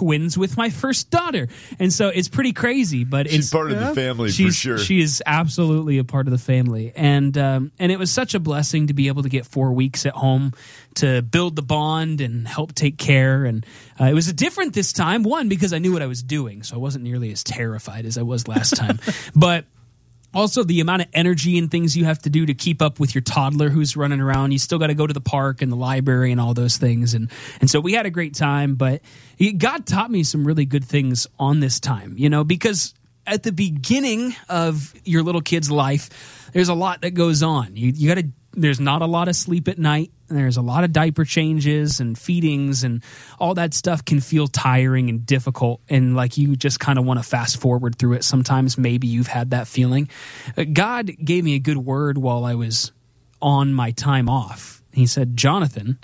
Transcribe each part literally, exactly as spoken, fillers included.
twins with my first daughter. And so it's pretty crazy, but she's it's part of the family she's, for sure. She is absolutely a part of the family. And um, and it was such a blessing to be able to get four weeks at home to build the bond and help take care. And uh, it was different this time, one, because I knew what I was doing, so I wasn't nearly as terrified as I was last time. But also the amount of energy and things you have to do to keep up with your toddler who's running around. You still got to go to the park and the library and all those things. And and so we had a great time, but God taught me some really good things on this time, you know, because at the beginning of your little kid's life, there's a lot that goes on. You, you got to, there's not a lot of sleep at night. There's a lot of diaper changes and feedings, and all that stuff can feel tiring and difficult, and like you just kind of want to fast forward through it. Sometimes maybe you've had that feeling. God gave me a good word while I was on my time off. He said, Jonathan,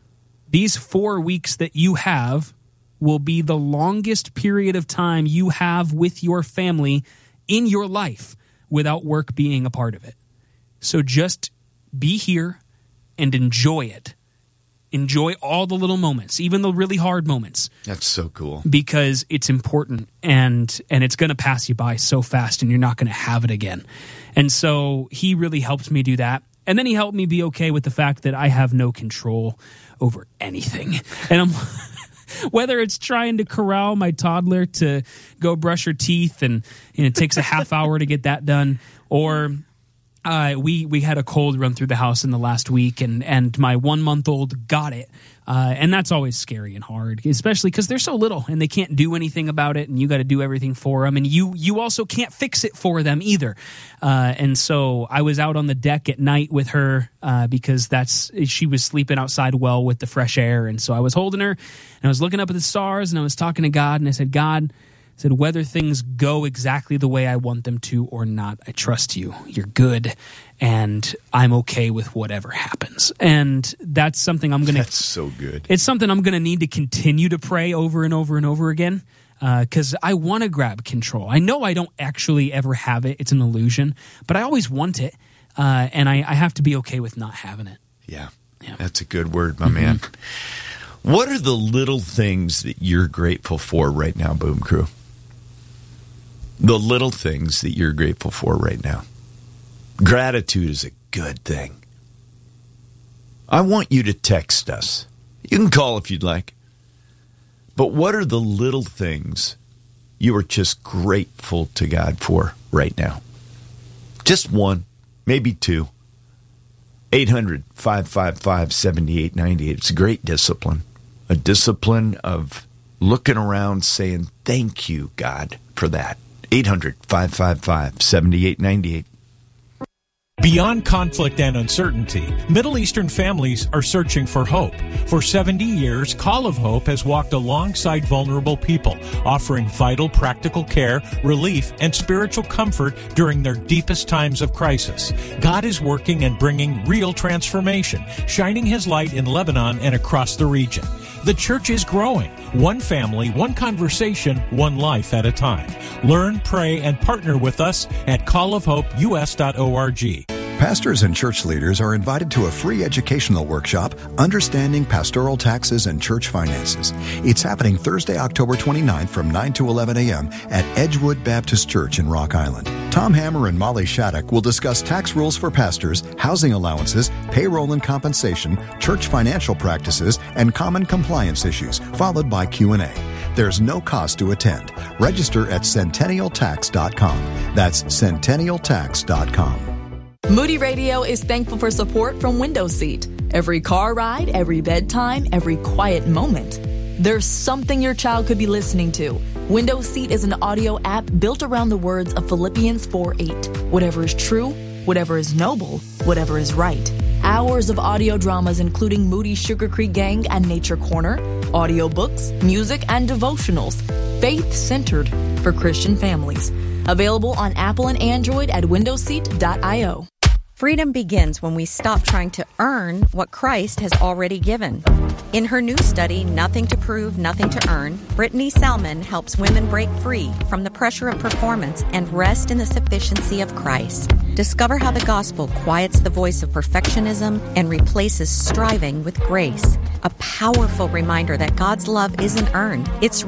these four weeks that you have will be the longest period of time you have with your family in your life without work being a part of it. So just be here and enjoy it. Enjoy all the little moments, even the really hard moments. That's so cool. Because it's important, and and it's going to pass you by so fast, and you're not going to have it again. And so he really helped me do that. And then he helped me be okay with the fact that I have no control over anything. And I'm... whether it's trying to corral my toddler to go brush her teeth, and you know, it takes a half hour to get that done, or uh, we we had a cold run through the house in the last week, and, and my one-month-old got it. Uh, and that's always scary and hard, especially because they're so little and they can't do anything about it, and you got to do everything for them, and you you also can't fix it for them either. Uh, and so I was out on the deck at night with her uh, because that's she was sleeping outside well with the fresh air, and so I was holding her, and I was looking up at the stars, and I was talking to God, and I said, God, I said, whether things go exactly the way I want them to or not, I trust you. You're good, and I'm okay with whatever happens. And that's something I'm going to... That's so good. It's something I'm going to need to continue to pray over and over and over again, because uh, I want to grab control. I know I don't actually ever have it. It's an illusion, but I always want it, uh, and I, I have to be okay with not having it. Yeah, yeah. That's a good word, my mm-hmm. man. What are the little things that you're grateful for right now, Boom Crew? The little things that you're grateful for right now. Gratitude is a good thing. I want you to text us. You can call if you'd like. But what are the little things you are just grateful to God for right now? Just one, maybe two. eight hundred, five five five, seven eight nine eight. It's a great discipline. A discipline of looking around saying, thank you, God, for that. eight hundred, five five five, seven eight nine eight. Beyond conflict and uncertainty, Middle Eastern families are searching for hope. For seventy years, Call of Hope has walked alongside vulnerable people, offering vital practical care, relief, and spiritual comfort during their deepest times of crisis. God is working and bringing real transformation, shining His light in Lebanon and across the region. The church is growing, one family, one conversation, one life at a time. Learn, pray, and partner with us at call of hope u s dot org. Pastors and church leaders are invited to a free educational workshop, Understanding Pastoral Taxes and Church Finances. It's happening Thursday, October twenty-ninth from nine to eleven a.m. at Edgewood Baptist Church in Rock Island. Tom Hammer and Molly Shattuck will discuss tax rules for pastors, housing allowances, payroll and compensation, church financial practices, and common compliance issues, followed by Q and A. There's no cost to attend. Register at centennial tax dot com. That's centennial tax dot com. Moody Radio is thankful for support from Window Seat. Every car ride, every bedtime, every quiet moment. There's something your child could be listening to. Window Seat is an audio app built around the words of Philippians four eight. Whatever is true, whatever is noble, whatever is right. Hours of audio dramas including Moody Sugar Creek Gang and Nature Corner, audiobooks, music, and devotionals. Faith-centered for Christian families. Available on Apple and Android at window seat dot io. Freedom begins when we stop trying to earn what Christ has already given. In her new study, Nothing to Prove, Nothing to Earn, Brittany Salmon helps women break free from the pressure of performance and rest in the sufficiency of Christ. Discover how the gospel quiets the voice of perfectionism and replaces striving with grace. A powerful reminder that God's love isn't earned, it's